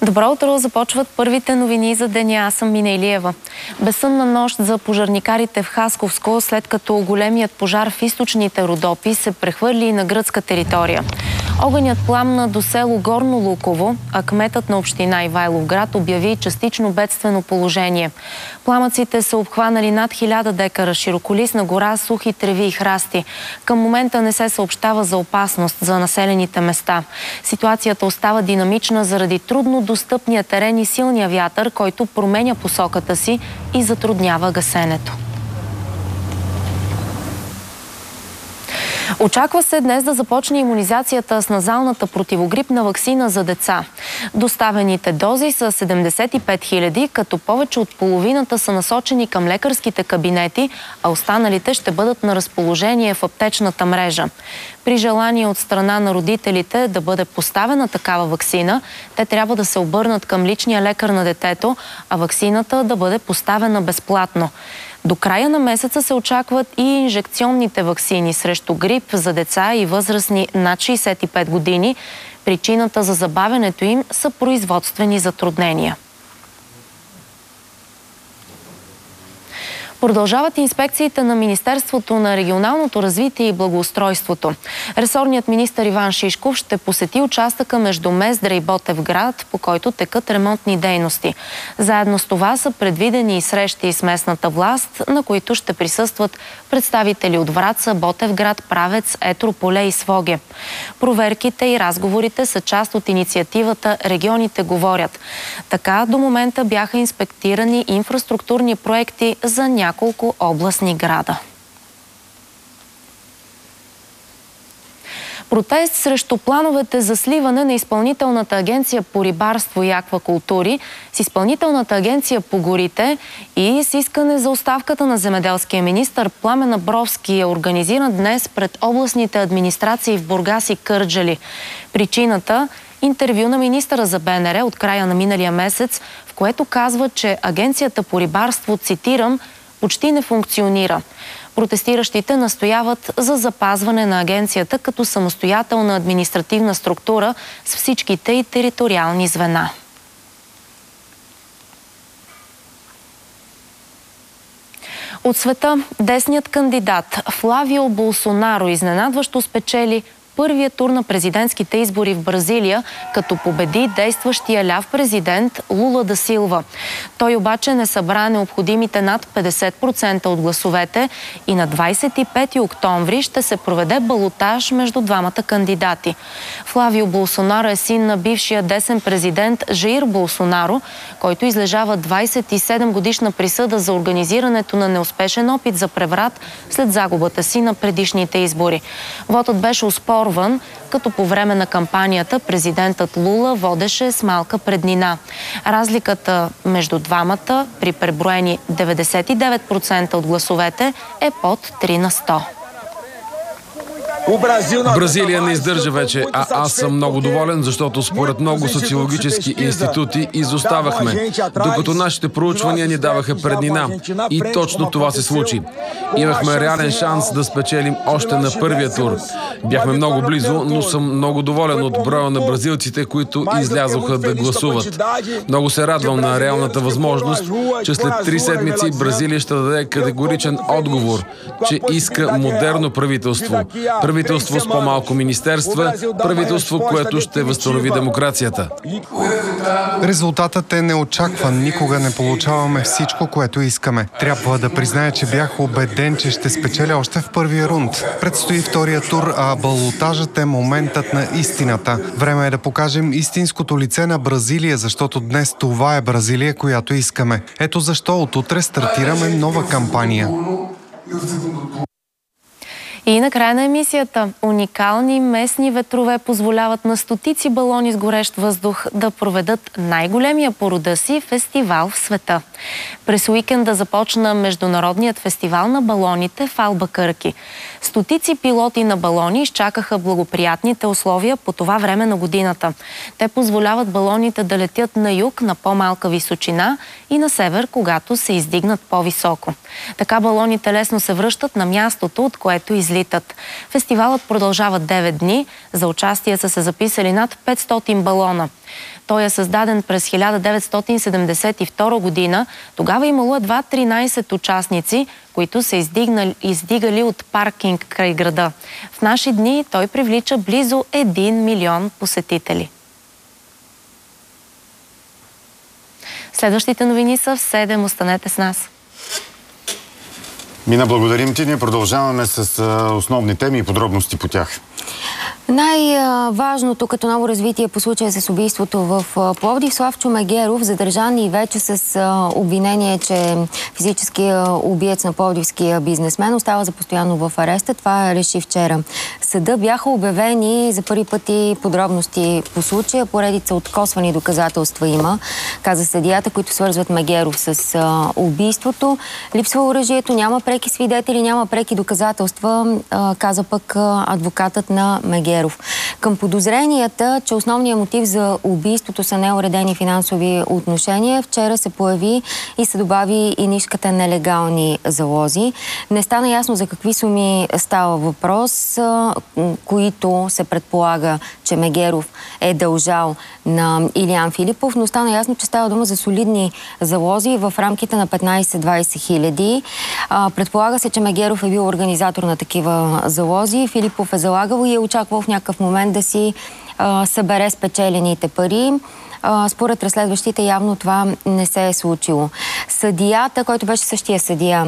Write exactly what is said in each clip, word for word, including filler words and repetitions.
Добро утро! Започват първите новини за деня. Аз съм Мина Илиева. Безсънна нощ за пожарникарите в Хасковско, след като големият пожар в източните Родопи се прехвърли и на гръцка територия. Огънят пламна до село Горно Луково, а кметът на община Ивайловград обяви частично бедствено положение. Пламъците са обхванали над хиляда декара широколистна гора, сухи треви и храсти. Към момента не се съобщава за опасност за населените места. Ситуацията остава динамична заради трудно достъпния терен и силния вятър, който променя посоката си и затруднява гасенето. Очаква се днес да започне имунизацията с назалната противогрипна ваксина за деца. Доставените дози са седемдесет и пет хиляди, като повече от половината са насочени към лекарските кабинети, а останалите ще бъдат на разположение в аптечната мрежа. При желание от страна на родителите да бъде поставена такава ваксина, те трябва да се обърнат към личния лекар на детето, а ваксината да бъде поставена безплатно. До края на месеца се очакват и инжекционните ваксини срещу грип за деца и възрастни над шейсет и пет години. Причината за забавянето им са производствени затруднения. Продължават инспекциите на Министерството на регионалното развитие и благоустройството. Ресорният министър Иван Шишков ще посети участъка между Мездра и Ботевград, по който текат ремонтни дейности. Заедно с това са предвидени и срещи с местната власт, на които ще присъстват представители от Враца, Ботевград, Правец, Етрополе и Своге. Проверките и разговорите са част от инициативата "Регионите говорят". Така до момента бяха инспектирани инфраструктурни проекти за няколко няколко областни града. Протест срещу плановете за сливане на Изпълнителната агенция по рибарство и аквакултури с Изпълнителната агенция по горите и с искане за оставката на земеделския министър Пламен Абровски е организиран днес пред областните администрации в Бургас и Кърджали. Причината – интервю на министъра за Б Н Р от края на миналия месец, в което казва, че агенцията по рибарство, цитирам, почти не функционира. Протестиращите настояват за запазване на агенцията като самостоятелна административна структура с всичките и териториални звена. От света десният кандидат Флавио Болсонаро изненадващо спечели първия тур на президентските избори в Бразилия, като победи действащия ляв президент Лула да Силва. Той обаче не събра необходимите над петдесет процента от гласовете и на двадесет и пети октомври ще се проведе балотаж между двамата кандидати. Флавио Болсонаро е син на бившия десен президент Жаир Болсонаро, който излежава двадесет и седем годишна присъда за организирането на неуспешен опит за преврат след загубата си на предишните избори. Вотът беше оспорен, като по време на кампанията президентът Лула водеше с малка преднина. Разликата между двамата при преброени деветдесет и девет процента от гласовете е под три на сто. Бразилия не издържа вече, а аз съм много доволен, защото според много социологически институти изоставахме, докато нашите проучвания ни даваха преднина. И точно това се случи. Имахме реален шанс да спечелим още на първия тур. Бяхме много близо, но съм много доволен от броя на бразилците, които излязоха да гласуват. Много се радвам на реалната възможност, че след три седмици Бразилия ще даде категоричен отговор, че иска модерно правителство. Правителство с по-малко министерства, правителство, което ще възстанови демокрацията. Резултатът е неочакван. Никога не получаваме всичко, което искаме. Трябва да призная, че бях убеден, че ще спечеля още в първия рунд. Предстои втория тур, а балотажът е моментът на истината. Време е да покажем истинското лице на Бразилия, защото днес това е Бразилия, която искаме. Ето защо от утре стартираме нова кампания. И накрая на емисията. Уникални местни ветрове позволяват на стотици балони с горещ въздух да проведат най-големия по рода си фестивал в света. През уикенда започна Международният фестивал на балоните в Албакърки. Стотици пилоти на балони изчакаха благоприятните условия по това време на годината. Те позволяват балоните да летят на юг на по-малка височина и на север, когато се издигнат по-високо. Така балоните лесно се връщат на мястото, от което излизат. излитат. Фестивалът продължава девет дни. За участие са се записали над петстотин балона. Той е създаден през хиляда деветстотин седемдесет и втора година. Тогава имало едва тринайсет участници, които са издигнали, издигали от паркинг край града. В наши дни той привлича близо един милион посетители. Следващите новини са в седем. Останете с нас. Мина, благодарим ти. Ние продължаваме с основни теми и подробности по тях. Най-важното като ново развитие по случая с убийството в Пловдив, Славчо Мегеров, задържан и вече с обвинение, че физическият убиец на пловдивския бизнесмен остава за постоянно в ареста. Това реши вчера съда. Бяха обявени за първи път и подробности по случая. Поредица от косвени доказателства има, каза съдията, които свързват Мегеров с убийството. Липсва оръжието, няма преки свидетели, няма преки доказателства, каза пък адвокатът на Мегеров. Към подозренията, че основният мотив за убийството са неуредени финансови отношения, вчера се появи и се добави и нишката нелегални залози. Не стана ясно за какви суми става въпрос, които се предполага, че Мегеров е дължал на Илиян Филипов, но стана ясно, че става дума за солидни залози в рамките на петнайсет-двайсет хиляди. Предполага се, че Мегеров е бил организатор на такива залози. Филипов е залагал и е очаквал в някакъв момент да си а, събере спечелените пари. А, според разследващите явно това не се е случило. Съдията, който беше същия съдия,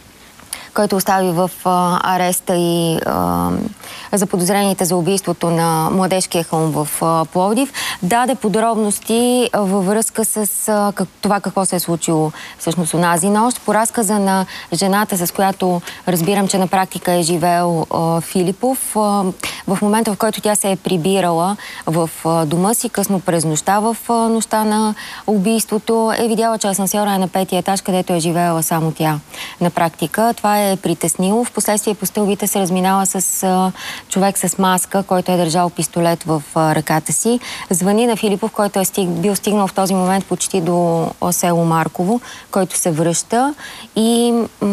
който остави в а, ареста и а, за подозрените за убийството на младежкия хълм в а, Пловдив, даде подробности а, във връзка с а, как, това какво се е случило всъщност онази нощ. По разказа на жената, с която разбирам, че на практика е живеел а, Филипов, а, в момента, в който тя се е прибирала в а, дома си, късно през нощта, в а, нощта на убийството, е видяла, че асансьора е на петия етаж, където е живеела само тя. На практика това е притеснило. Впоследствие по стълбите се разминава с а, човек с маска, който е държал пистолет в а, ръката си. Звъни на Филипов, който е стиг, бил стигнал в този момент почти до село Марково, който се връща и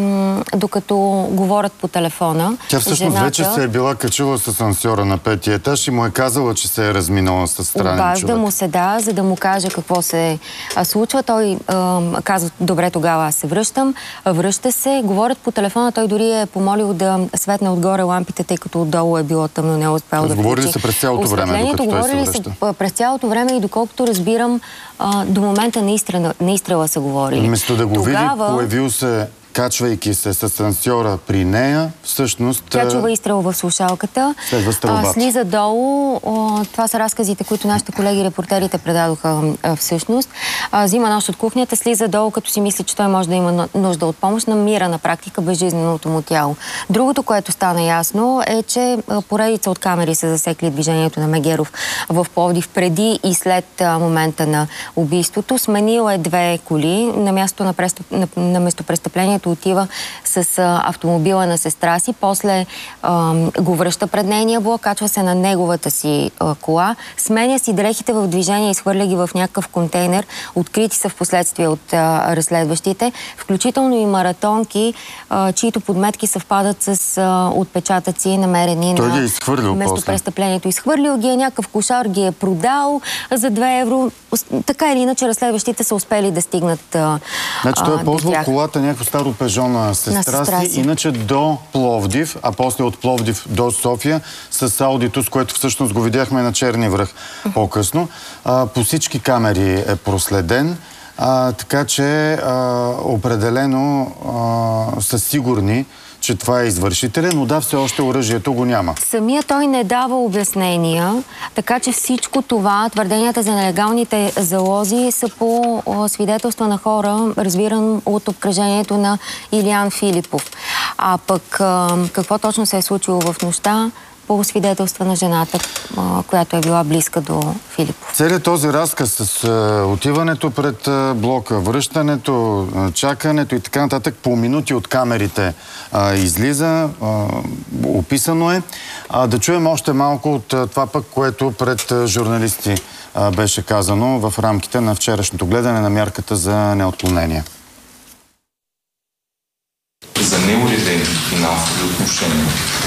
докато говорят по телефона, тя всъщност жената вече се е била качила с асансьора на петия етаж и му е казала, че се е разминала с странен човек. Обажда му се, да, за да му каже какво се а, случва. Той а, казва, добре, тогава аз се връщам. Връща се, говорят по телефона. Той дори е помолил да светне отгоре лампите, тъй като отдолу е било тъмно, не е успял да говорили се през цялото време, докато той се връща? Се през цялото време и доколкото разбирам, а, до момента на изстрела, на изстрела са говорили. Вместо да го Тогава... види, появил се, качвайки се с асансьора при нея, всъщност... Тя чува изстрел в слушалката, а, слиза долу. О, това са разказите, които нашите колеги репортерите предадоха а, всъщност. А, взима нож от кухнята, слиза долу, като си мисли, че той може да има нужда от помощ, намира на практика безжизненото му тяло. Другото, което стана ясно, е, че поредица от камери са засекли движението на Мегеров в Пловдив преди и след а, момента на убийството. Сменил е две коли. На място на, престъп... на, на местопрестъплението отива с а, автомобила на сестра си, после а, го връща пред нейния блок, качва се на неговата си а, кола, сменя си дрехите в движение и схвърля ги в някакъв контейнер, открити са в последствие от а, разследващите, включително и маратонки, а, чието подметки съвпадат с а, отпечатъци, намерени той на местопрестъплението. Изхвърлил ги е, някакъв кошар ги е продал за две евро. Така или иначе разследващите са успели да стигнат а, значи той е ползвал колата, някакво старо Пежо на сестра, на сестра си, си, иначе до Пловдив, а после от Пловдив до София с аудито, с което всъщност го видяхме на Черни връх по-късно. А, по всички камери е проследен, а, така че а, определено а, са сигурни, че това е извършителя, но да, все още оръжието го няма. Самия той не дава обяснения, така че всичко това, твърденията за нелегалните залози са по свидетелства на хора, разбирам от обкръжението на Илиян Филипов. А пък какво точно се е случило в нощта, по свидетелства на жената, която е била близка до Филипов. Целият този разказ с а, отиването пред а, блока, връщането, а, чакането и така нататък по минути от камерите а, излиза, а, описано е. А, да чуем още малко от а, това пък, което пред а, журналисти а, беше казано в рамките на вчерашното гледане на мярката за неотклонение. За неуредени финансови отношения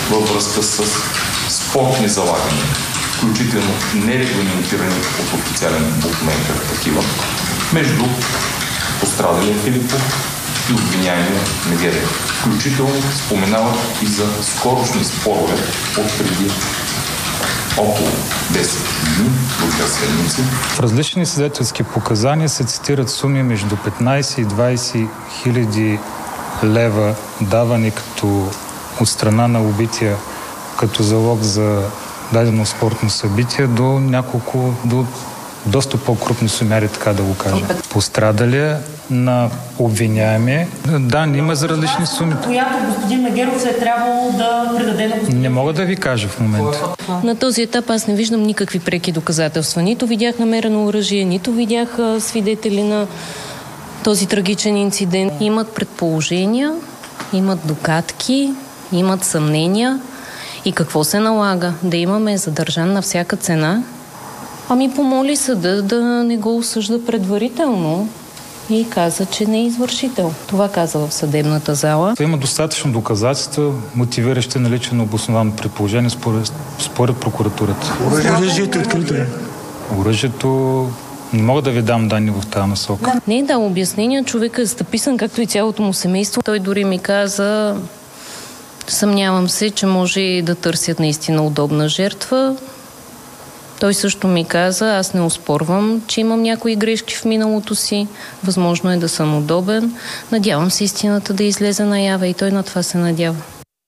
във връзка с спортни залагания, включително нерегламентирани от официален букмейкър такива, между пострадалия Филипов и обвиняемия Мегедев. Включително споменават и за скорошни спорове от преди около десет дни до две седмици. В различни свидетелски показания се цитират суми между петнайсет и двайсет хиляди лева, давани като от страна на убития като залог за дадено спортно събитие до няколко, до доста по-крупни сумяри, така да го кажа. Пострадалия на обвиняемия, да, има за различни суми. Която господин Мегеров се е трябвало да предаде на господин... Не мога да ви кажа в момента. На този етап аз не виждам никакви преки доказателства. Нито видях намерено оръжие, нито видях свидетели на този трагичен инцидент. Имат предположения, имат догадки, имат съмнения. И какво се налага? Да имаме задържан на всяка цена? Ами помоли съда да не го осъжда предварително и каза, че не е извършител. Това каза в съдебната зала. Има достатъчно доказателства, мотивиращи наличие на обосновано предположение според, според прокуратурата. Оръжието открито е. Оръжието... Не мога да ви дам данни в тази насока. Не е дал обяснение. Човекът е стъписан, както и цялото му семейство. Той дори ми каза, съмнявам се, че може да търсят наистина удобна жертва. Той също ми каза, аз не оспорвам, че имам някои грешки в миналото си. Възможно е да съм удобен. Надявам се истината да излезе наяве и той на това се надява.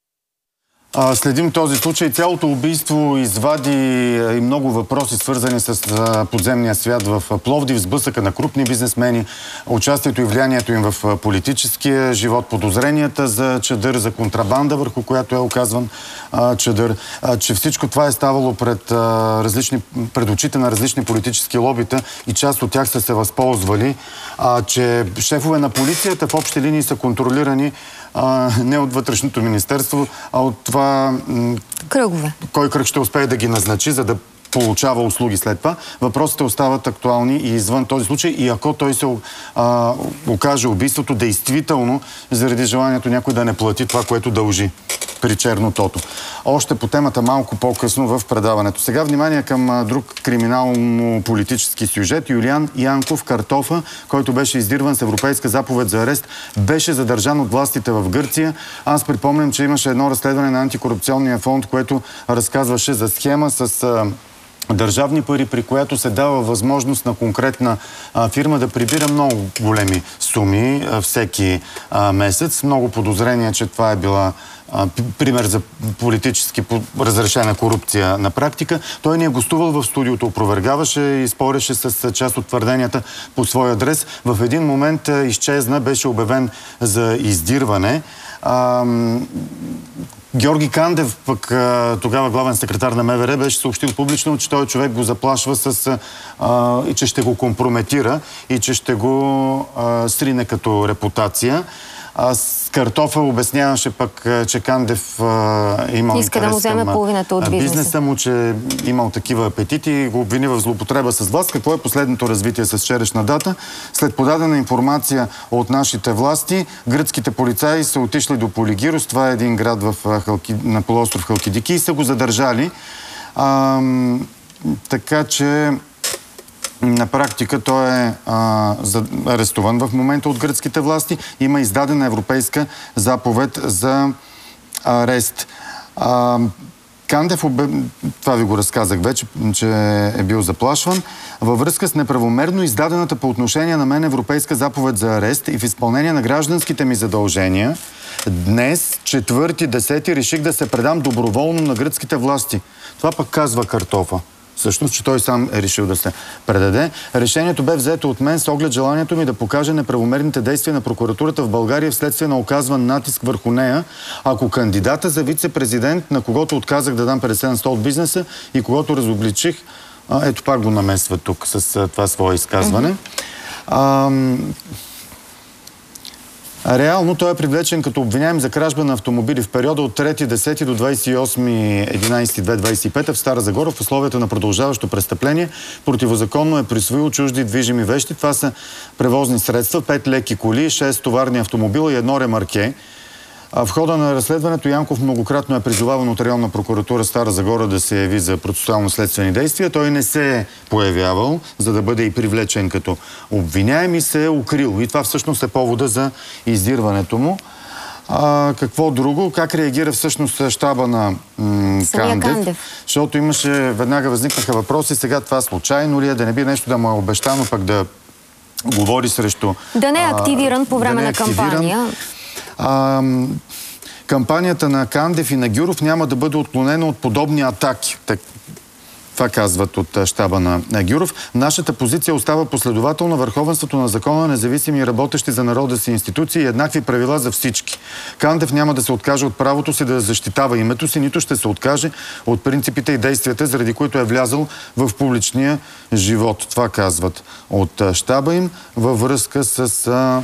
Следим този случай. Цялото убийство извади и много въпроси, свързани с подземния свят в Пловдив, сблъсъка на крупни бизнесмени, участието и влиянието им в политическия живот, подозренията за чадър, за контрабанда, върху която е оказван чадър, че всичко това е ставало пред, различни, пред очите на различни политически лобита и част от тях са се възползвали, че шефове на полицията в общи линии са контролирани А, не от вътрешното министерство, а от това кръгове. Кой кръг ще успее да ги назначи, за да получава услуги след това. Въпросите остават актуални и извън този случай. И ако той се а, окаже убийството действително заради желанието някой да не плати това, което дължи при черно тото. Още по темата малко по-късно в предаването. Сега внимание към друг криминално-политически сюжет. Юлиан Янков Картофа, който беше издирван с европейска заповед за арест, беше задържан от властите в Гърция. Аз припомням, че имаше едно разследване на антикорупционния фонд, което разказваше за схема с държавни пари, при която се дава възможност на конкретна а, фирма да прибира много големи суми а, всеки а, месец. Много подозрения, че това е била а, пример за политически разрешена корупция на практика. Той не е гостувал в студиото, опровергаваше и спореше с част от твърденията по свой адрес. В един момент а, изчезна, беше обявен за издирване. А, Георги Кандев, пък тогава главен секретар на МВР, беше съобщил публично, че той човек го заплашва с, а, и че ще го компрометира и че ще го а, срине като репутация. А с Картофа обясняваше пък, че Кандев а, имал иска да му вземе половината от бизнеса. бизнеса му, че имал такива апетити и го обвини в злоупотреба с власт. Какво е последното развитие с вчерашна дата? След подадена информация от нашите власти, гръцките полицаи са отишли до Полигирос, това е един град в Халки, на полуостров Халкидики, и са го задържали. А, така че на практика той е а, за, арестуван в момента от гръцките власти. Има издадена европейска заповед за арест. А, Кандев, това ви го разказах вече, че е бил заплашван. Във връзка с неправомерно издадената по отношение на мен европейска заповед за арест и в изпълнение на гражданските ми задължения, днес, четвърти десети, реших да се предам доброволно на гръцките власти. Това пък казва Картофа. Всъщност, че той сам е решил да се предаде. Решението бе взето от мен с оглед желанието ми да покаже неправомерните действия на прокуратурата в България вследствие на оказван натиск върху нея, ако кандидата за вице-президент, на когото отказах да дам петдесет на сто от бизнеса и когото разобличих, ето пак го намесва тук с това свое изказване. Mm-hmm. Реално той е привлечен като обвиняем за кражба на автомобили в периода от трети десети до двадесет и осми единадесети две хиляди двадесет и пета в Стара Загора в условията на продължаващо престъпление. Противозаконно е присвоил чужди движими вещи. Това са превозни средства, пет леки коли, шест товарни автомобила и едно ремарке. В хода на разследването Янков многократно е призоваван от районна прокуратура Стара Загора да се яви за процесуално-следствени действия. Той не се е появявал, за да бъде и привлечен като обвиняем и се е укрил. И това всъщност е повода за издирването му. А, какво друго? Как реагира всъщност щаба на м, Кандев? Кандев? Защото имаше, веднага възникнаха въпроси, сега това случайно ли е, да не би нещо да му е обещано, пък да говори срещу... Да не е активиран по време да на кампания. А, кампанията на Кандев и на Гюров няма да бъде отклонена от подобни атаки. Так, това казват от щаба на, на Гюров. Нашата позиция остава последователна. Върховенството на закона, независими и работещи за народа си институции и еднакви правила за всички. Кандев няма да се откаже от правото си да защитава името си, нито ще се откаже от принципите и действията, заради които е влязъл в публичния живот. Това казват от щаба им във връзка с... А...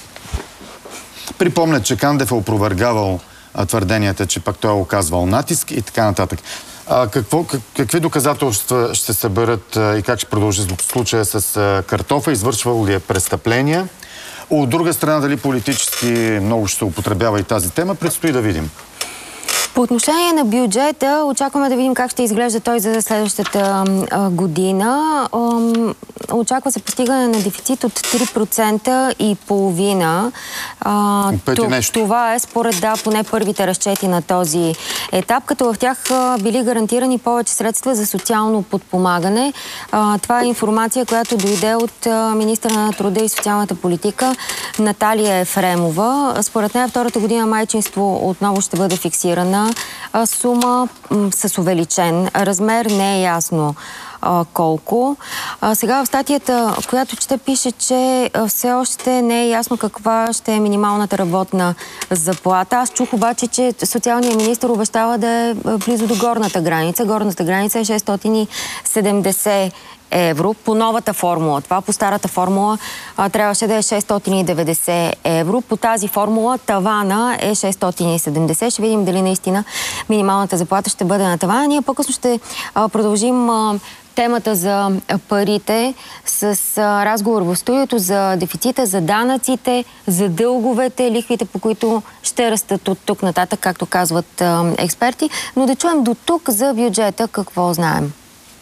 Припомнят, че Кандев е опровергавал твърденията, че пък той е оказвал натиск и така нататък. А, какво, как, какви доказателства ще съберат а, и как ще продължи случая с а, Картофа? Извършвал ли е престъпления? От друга страна, дали политически много ще се употребява и тази тема, предстои да видим. По отношение на бюджета, очакваме да видим как ще изглежда той за следващата а, година. Ам, очаква се постигане на дефицит от три процента и половина. А, това е според да, поне първите разчети на този етап, като в тях а, били гарантирани повече средства за социално подпомагане. А, това е информация, която дойде от а, министъра на труда и социалната политика Наталия Ефремова. Според нея втората година майчинство отново ще бъде фиксирана сума с увеличен размер. Не е ясно а, колко. А, сега в статията, която чета, пише, че а, все още не е ясно каква ще е минималната работна заплата. Аз чух обаче, че социалният министър обещава да е близо до горната граница. Горната граница е шестстотин и седемдесет евро по новата формула. Това по старата формула а, трябваше да е шестстотин и деветдесет евро. По тази формула тавана е шестстотин и седемдесет. Ще видим дали наистина минималната заплата ще бъде на тавана. Ние по-късно ще а, продължим а, темата за парите с а, разговор в студиото за дефицита, за данъците, за дълговете, лихвите, по които ще растат от тук нататък, както казват а, експерти. Но да чуем до тук за бюджета какво знаем.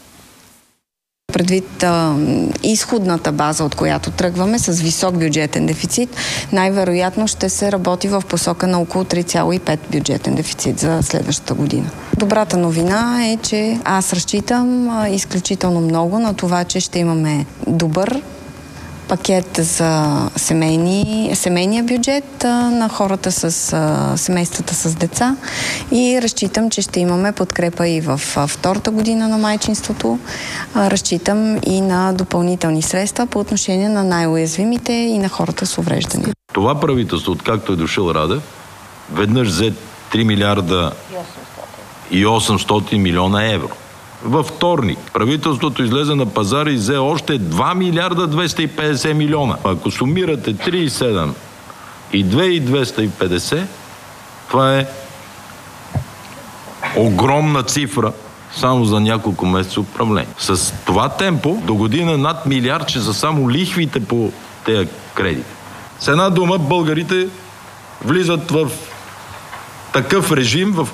Предвид а, изходната база, от която тръгваме, с висок бюджетен дефицит, най-вероятно ще се работи в посока на около три цяло и пет бюджетен дефицит за следващата година. Добрата новина е, че аз разчитам а, изключително много на това, че ще имаме добър пакет за семейни, семейния бюджет а, на хората с а, семействата с деца и разчитам, че ще имаме подкрепа и в а, втората година на майчинството. А, разчитам и на допълнителни средства по отношение на най-уязвимите и на хората с увреждания. Това правителство, откакто е дошъл Радев, веднъж взе три милиарда и осемстотин милиона евро. Във вторник правителството излезе на пазара и взе още два милиарда двеста и петдесет милиона. Ако сумирате три и седем и две и двеста и петдесет, това е огромна цифра само за няколко месеца управление. С това темпо до година над милиард ще са само лихвите по тези кредити. С една дума, българите влизат в такъв режим, в